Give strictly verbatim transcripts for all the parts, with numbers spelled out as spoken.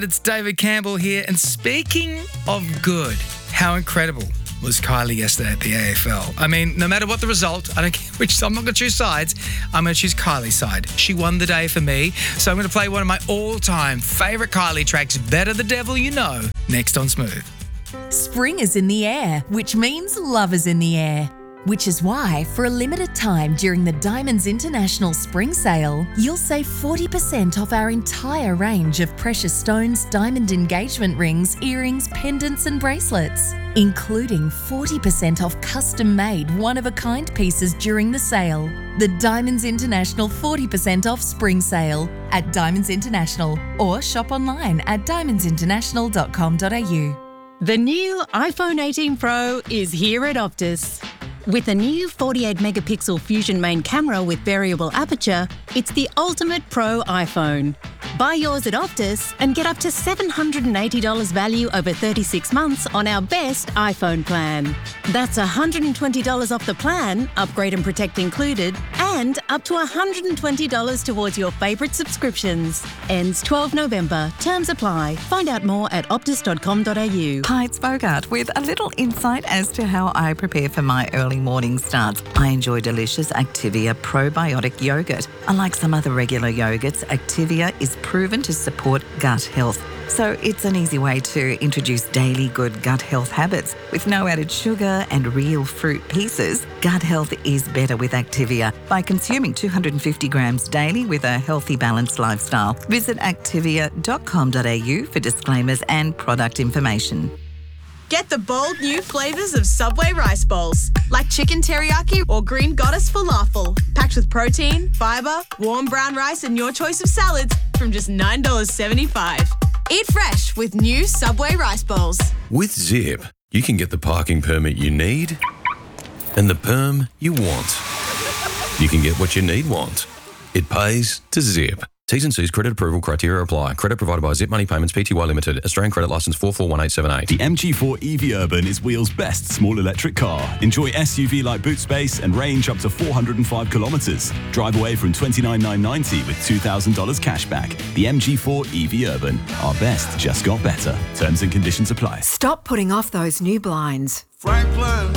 It's David Campbell here, and speaking of good, how incredible was Kylie yesterday at the A F L? I mean, no matter what the result, I don't care which, I'm not going to choose sides, I'm going to choose Kylie's side. She won the day for me, so I'm going to play one of my all-time favourite Kylie tracks, Better the Devil You Know, next on Smooth. Spring is in the air, which means love is in the air. Which is why, for a limited time during the Diamonds International Spring Sale, you'll save forty percent off our entire range of precious stones, diamond engagement rings, earrings, pendants and bracelets, including forty percent off custom-made one-of-a-kind pieces during the sale. The Diamonds International forty percent off Spring Sale at Diamonds International, or shop online at diamonds international dot com dot a u. The new iPhone eighteen Pro is here at Optus. With a new forty-eight megapixel Fusion main camera with variable aperture, it's the ultimate pro iPhone. Buy yours at Optus and get up to seven hundred eighty dollars value over thirty-six months on our best iPhone plan. That's one hundred twenty dollars off the plan, upgrade and protect included, and up to one hundred twenty dollars towards your favourite subscriptions. Ends twelfth November. Terms apply. Find out more at optus dot com dot a u. Hi, it's Bogart with a little insight as to how I prepare for my early morning starts. I enjoy delicious Activia probiotic yogurt. Unlike some other regular yogurts, Activia is proven to support gut health. So it's an easy way to introduce daily good gut health habits. With no added sugar and real fruit pieces, gut health is better with Activia by consuming two hundred fifty grams daily with a healthy, balanced lifestyle. Visit activia dot com dot a u for disclaimers and product information. Get the bold new flavours of Subway rice bowls, like chicken teriyaki or green goddess falafel, packed with protein, fibre, warm brown rice and your choice of salads from just nine dollars seventy-five. Eat fresh with new Subway rice bowls. With Zip, you can get the parking permit you need and the perm you want. You can get what you need want. It pays to Zip. T's and C's credit approval criteria apply. Credit provided by Zip Money Payments Pty Limited. Australian credit licence four four one eight seven eight. The M G four E V Urban is Wheel's best small electric car. Enjoy S U V-like boot space and range up to four hundred five kilometres. Drive away from twenty-nine thousand nine hundred ninety with two thousand dollars cash back. The M G four E V Urban. Our best just got better. Terms and conditions apply. Stop putting off those new blinds. Franklin,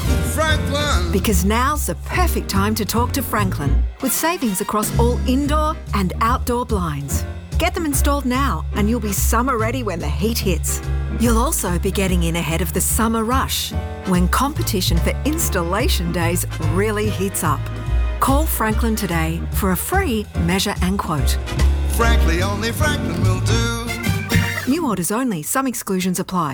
Franklin. Because now's the perfect time to talk to Franklin, with savings across all indoor and outdoor blinds. Get them installed now and you'll be summer ready when the heat hits. You'll also be getting in ahead of the summer rush, when competition for installation days really heats up. Call Franklin today for a free measure and quote. Frankly, only Franklin will do. New orders only. Some exclusions apply.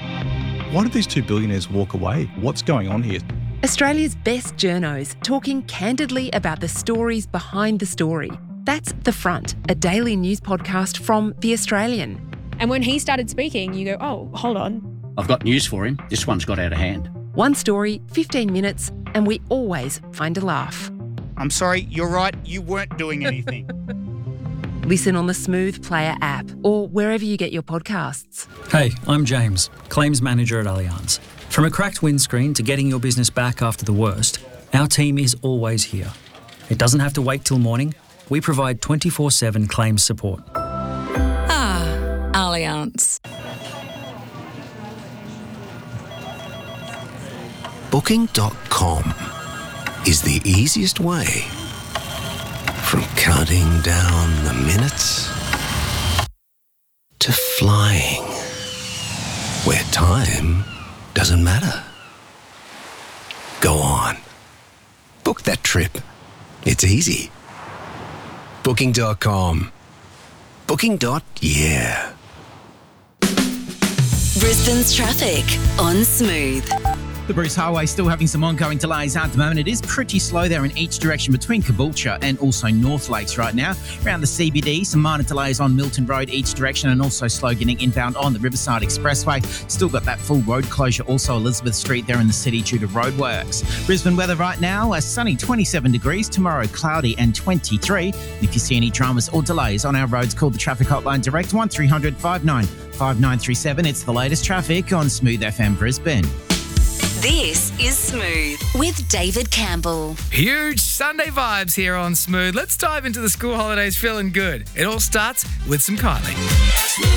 Why did these two billionaires walk away? What's going on here? Australia's best journos talking candidly about the stories behind the story. That's The Front, a daily news podcast from The Australian. And when he started speaking, you go, oh, hold on. I've got news for him. This one's got out of hand. One story, fifteen minutes, and we always find a laugh. I'm sorry, you're right, you weren't doing anything. Listen on the Smooth Player app or wherever you get your podcasts. Hey, I'm James, Claims Manager at Allianz. From a cracked windscreen to getting your business back after the worst, our team is always here. It doesn't have to wait till morning. We provide twenty-four seven claims support. Ah, Allianz. Booking dot com is the easiest way from counting down the minutes to flying, where time doesn't matter. Go on. Book that trip. It's easy. Booking dot com. Booking. Yeah. Brisbane's traffic on Smooth. The Bruce Highway still having some ongoing delays at the moment. It is pretty slow there in each direction between Caboolture and also North Lakes right now. Around the C B D, some minor delays on Milton Road each direction and also slow getting inbound on the Riverside Expressway. Still got that full road closure, also Elizabeth Street there in the city due to roadworks. Brisbane weather right now, a sunny twenty-seven degrees. Tomorrow, cloudy and twenty-three. And if you see any dramas or delays on our roads, call the traffic hotline direct one three hundred five nine five nine three seven. It's the latest traffic on Smooth F M Brisbane. This is Smooth with David Campbell. Huge Sunday vibes here on Smooth. Let's dive into the school holidays feeling good. It all starts with some Kylie.